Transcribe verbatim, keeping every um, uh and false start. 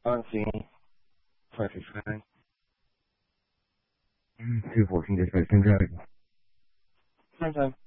Honestly, perfect fine. two fourteen dispatch, can drive. Same time.